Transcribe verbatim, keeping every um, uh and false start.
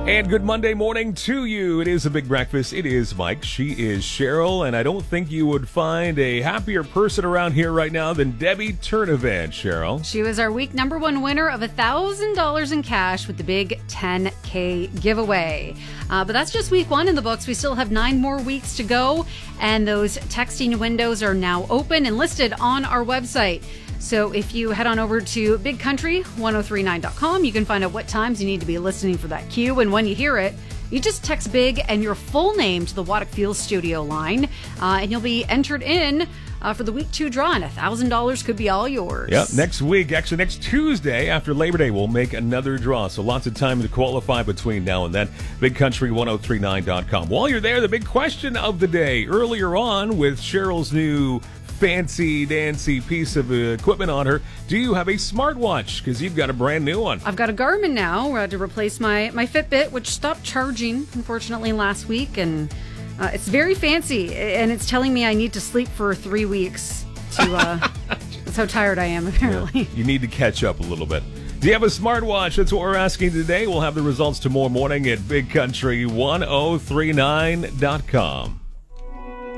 And good Monday morning to you. It is a big breakfast. It is Mike. She is Cheryl. And I don't think you would find a happier person around here right now than Debbie Turnevant, Cheryl. She was our week number one winner of one thousand dollars in cash with the big ten K giveaway. Uh, but that's just week one in the books. We still have nine more weeks to go. And those texting windows are now open and listed on our website. So if you head on over to big country ten thirty-nine dot com, you can find out what times you need to be listening for that cue. And when you hear it, you just text BIG and your full name to the Waddick Field studio line, uh, and you'll be entered in uh, for the week two draw, and one thousand dollars could be all yours. Yep, next week, actually next Tuesday after Labor Day, we'll make another draw. So lots of time to qualify between now and then. big country ten thirty-nine dot com. While you're there, the big question of the day. Earlier on with Cheryl's new fancy dancy piece of equipment on her, do you have a smartwatch? Because you've got a brand new one. I've got a Garmin now. I had to replace my, my Fitbit, which stopped charging, unfortunately, last week. And uh, it's very fancy. And it's telling me I need to sleep for three weeks. To uh, That's how tired I am, apparently. Yeah, you need to catch up a little bit. Do you have a smartwatch? That's what we're asking today. We'll have the results tomorrow morning at big country ten thirty-nine dot com.